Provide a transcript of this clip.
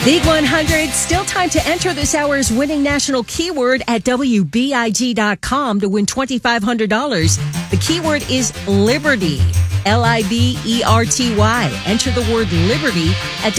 Big 100, still time to enter this hour's winning national keyword at WBIG.com to win $2,500. The keyword is Liberty, Liberty. Enter the word Liberty at